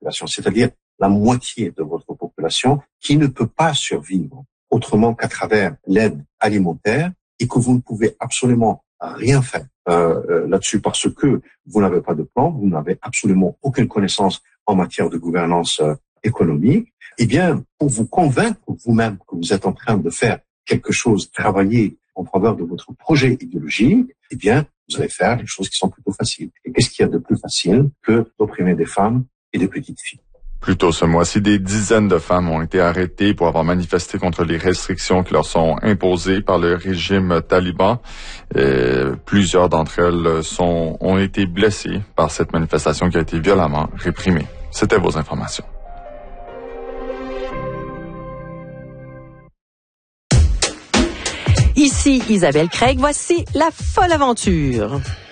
population, c'est-à-dire la moitié de votre population qui ne peut pas survivre autrement qu'à travers l'aide alimentaire et que vous ne pouvez absolument rien faire là-dessus parce que vous n'avez pas de plan, vous n'avez absolument aucune connaissance en matière de gouvernance économique, eh bien, pour vous convaincre vous-même que vous êtes en train de faire quelque chose, travailler en faveur de votre projet idéologique, eh bien, vous allez faire des choses qui sont plutôt faciles. Et qu'est-ce qu'il y a de plus facile que d'opprimer des femmes et des petites filles? Plus tôt ce mois-ci, des dizaines de femmes ont été arrêtées pour avoir manifesté contre les restrictions qui leur sont imposées par le régime taliban. Plusieurs d'entre elles ont été blessées par cette manifestation qui a été violemment réprimée. C'était vos informations. Ici Isabelle Craig, voici La Folle Aventure.